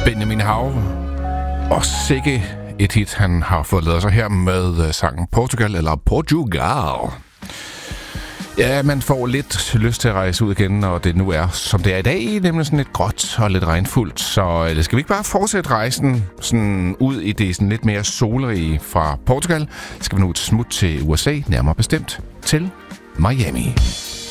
Benjamin Hav. Og sikke et hit, han har fået lavet sig her med sangen Portugal, eller Portugal. Ja, man får lidt lyst til at rejse ud igen, når det nu er, som det er i dag, nemlig sådan lidt gråt og lidt regnfuldt. Så skal vi ikke bare fortsætte rejsen sådan ud i det sådan lidt mere solrige fra Portugal? Skal vi nu et smut til USA, nærmere bestemt til Miami.